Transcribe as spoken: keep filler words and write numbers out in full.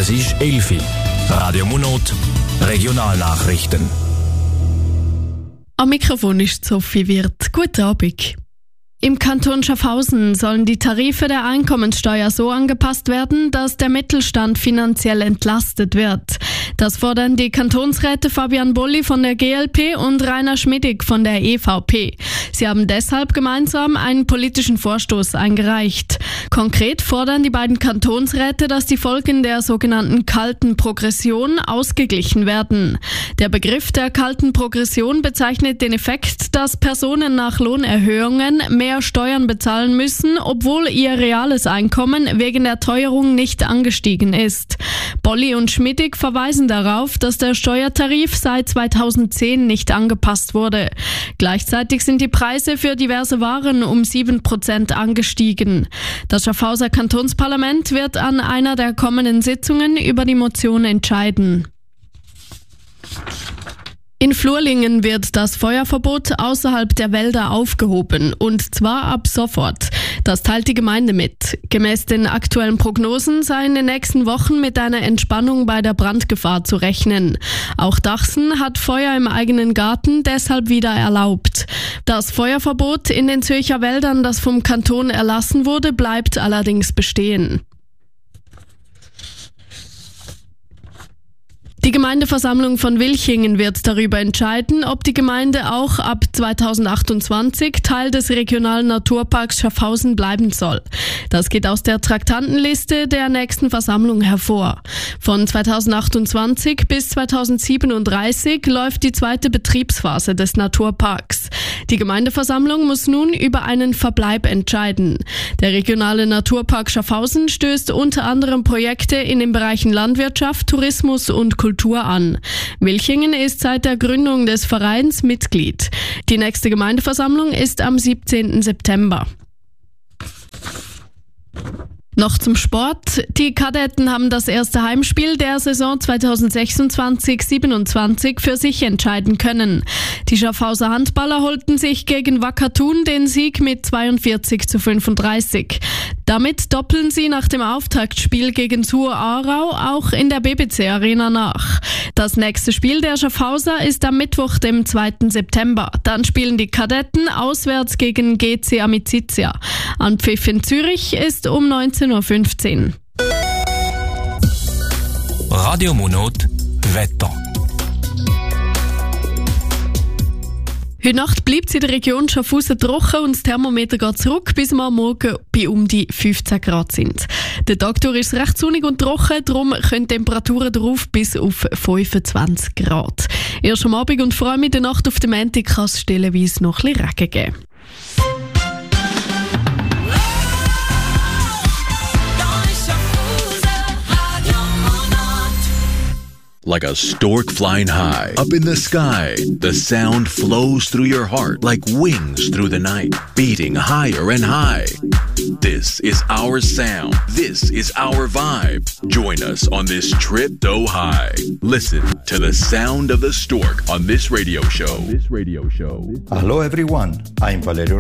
Es ist elf Uhr. Radio Monat, Regionalnachrichten. Am Mikrofon ist Sophie Wirth. Guten Abend. Im Kanton Schaffhausen sollen die Tarife der Einkommenssteuer so angepasst werden, dass der Mittelstand finanziell entlastet wird. Das fordern die Kantonsräte Fabian Bolli von der G L P und Rainer Schmidig von der E V P. Sie haben deshalb gemeinsam einen politischen Vorstoß eingereicht. Konkret fordern die beiden Kantonsräte, dass die Folgen der sogenannten kalten Progression ausgeglichen werden. Der Begriff der kalten Progression bezeichnet den Effekt, dass Personen nach Lohnerhöhungen mehr Steuern bezahlen müssen, obwohl ihr reales Einkommen wegen der Teuerung nicht angestiegen ist. Bolli und Schmidig verweisen darauf, dass der Steuertarif seit zweitausendzehn nicht angepasst wurde. Gleichzeitig sind die Preise für diverse Waren um sieben Prozent angestiegen. Das Schaffhauser Kantonsparlament wird an einer der kommenden Sitzungen über die Motion entscheiden. In Flurlingen wird das Feuerverbot außerhalb der Wälder aufgehoben, und zwar ab sofort. Das teilt die Gemeinde mit. Gemäß den aktuellen Prognosen sei in den nächsten Wochen mit einer Entspannung bei der Brandgefahr zu rechnen. Auch Dachsen hat Feuer im eigenen Garten deshalb wieder erlaubt. Das Feuerverbot in den Zürcher Wäldern, das vom Kanton erlassen wurde, bleibt allerdings bestehen. Die Gemeindeversammlung von Wilchingen wird darüber entscheiden, ob die Gemeinde auch ab zweitausendachtundzwanzig Teil des regionalen Naturparks Schaffhausen bleiben soll. Das geht aus der Traktandenliste der nächsten Versammlung hervor. Von zweitausendachtundzwanzig bis zweitausendsiebenunddreißig läuft die zweite Betriebsphase des Naturparks. Die Gemeindeversammlung muss nun über einen Verbleib entscheiden. Der regionale Naturpark Schaffhausen stößt unter anderem Projekte in den Bereichen Landwirtschaft, Tourismus und Kultur an. Wilchingen ist seit der Gründung des Vereins Mitglied. Die nächste Gemeindeversammlung ist am siebzehnten September. Noch zum Sport. Die Kadetten haben das erste Heimspiel der Saison zweitausendsechsundzwanzig siebenundzwanzig für sich entscheiden können. Die Schaffhauser Handballer holten sich gegen Wacker Thun den Sieg mit zweiundvierzig zu fünfunddreißig. Damit doppeln sie nach dem Auftaktspiel gegen Suhr Aarau auch in der B B C Arena nach. Das nächste Spiel der Schaffhauser ist am Mittwoch, dem zweiten September. Dann spielen die Kadetten auswärts gegen G C Amicizia. Anpfiff in Zürich ist um neunzehn Uhr fünfzehn. Radio Monat Wetter. Heute Nacht bleibt es in der Region Schaffhausen trocken und das Thermometer geht zurück, bis wir am Morgen bei um die fünfzehn Grad sind. Der Tag durch ist recht sonnig und trocken, darum können Temperaturen drauf bis auf fünfundzwanzig Grad. Erst am Abend und vor allem in der Nacht auf dem Montag kann es stellenweise noch ein bisschen Regen geben. Like a stork flying high, up in the sky, the sound flows through your heart like wings through the night, beating higher and high. This is our sound. This is our vibe. Join us on this trip so high. Listen to the sound of the stork on this radio show. This radio show. Hello everyone, I'm Valerio